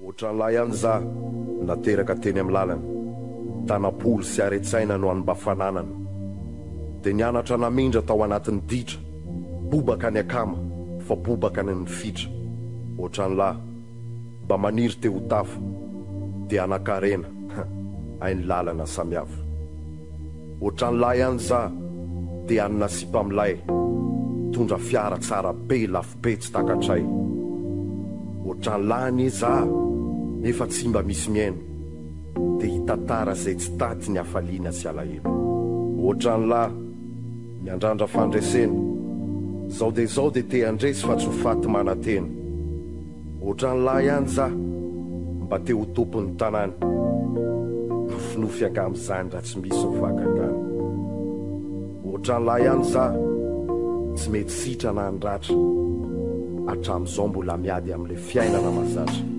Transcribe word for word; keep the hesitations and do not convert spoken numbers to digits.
Ohatran'lahy ihany za nateraka teny amin'ny lalana, tanapolo sy aretsaina no any mba fananana, dia nianatra namindra tao anatin'ny ditra, bobaka ny akama fa bobaka ny nifitra. Ohatran'lahy mba maniry teo ho tafa dia anakarena hainy lalana samihafa. Ohatran'lahy ihany za dia any nasipa amilay, tondra fiara tsara be lafo be tsy takatray. Ohatran'lahy ny za efa tsy mba misy miaino, dia hitatara zay tsy taty ny hafaliana sy alahelo. Ohatran'lahy miandrandra fandresena, zao dia zao dia te handresy fa tsy ho faty manantena. Ohatran'lahy ihany za mba te ho tompon'ny tanàny, nofinofy angamizany raha tsy misy mivakagany. Ohatran'lahy ihany za tsy mety sitra na andratra, hatram'izao mbola miady amin'ilay fiainana mahazatra.